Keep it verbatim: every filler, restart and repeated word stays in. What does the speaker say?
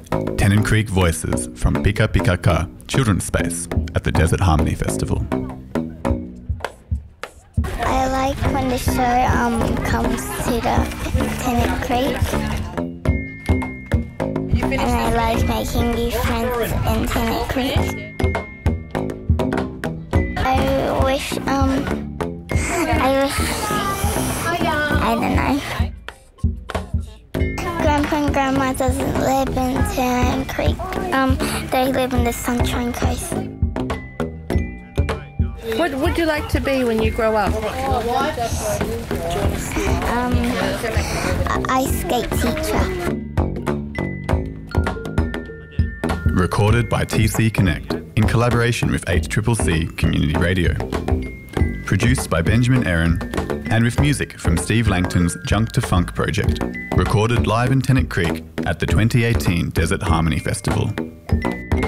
Tennant Creek Voices from Pika Pika Ka Children's Space at the Desert Harmony Festival. I like when the show um, comes to the Tennant Creek. And I like making new friends in Tennant Creek. I wish, um, I wish, I don't know. Grandpa and Grandma doesn't live in Tennant Creek. Um, they live in the Sunshine Coast. What would you like to be when you grow up? Um, a ice skate teacher. Recorded by T C Connect in collaboration with H C C C Community Radio. Produced by Benjamin Aaron and with music from Steve Langton's Junk to Funk project. Recorded live in Tennant Creek at the twenty eighteen Desert Harmony Festival.